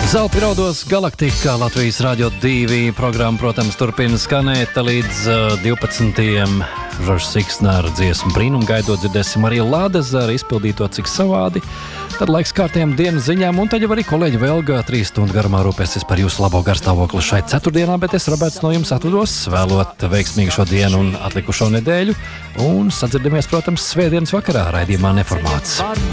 Zelta graudos galaktikā Latvijas Rādio 2 programma, protams, turpina skanēt līdz 12. Žoržs Siksnāra dziesmu brīnumu gaidot, dzirdēsim arī Lādezaru izpildīto Cik savādi. Tad laiks kārtējām dienas ziņām, un tad jau arī kolēģi Velga 3 stundu garumā rūpēsies par jūsu labo garstāvokli šai ceturtdienā, bet es, Roberts, no jums atvados, vēlot veiksmīgu šo dienu un atlikušo nedēļu, un sadzirdamies, protams, svētdienas vakarā raidījumā Neformāts.